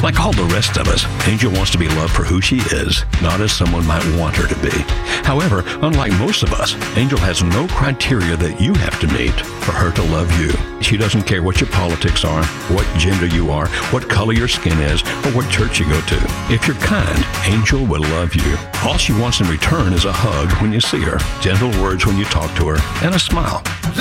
Like all the rest of us, Angel wants to be loved for who she is, not as someone might want her to be. However, unlike most of us, Angel has no criteria that you have to meet for her to love you. She doesn't care what your politics are, what gender you are, what color your skin is, or what church you go to. If you're kind, Angel will love you. All she wants in return is a hug when you see her, gentle words when you talk to her, and a smile.